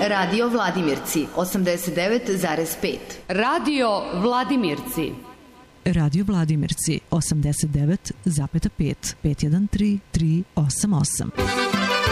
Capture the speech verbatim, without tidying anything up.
Radio Vladimirci osamdeset devet zarez pet. Radio Vladimirci. Radio Vladimirci osamdeset devet zarez pet pet jedan tri tri osam osam.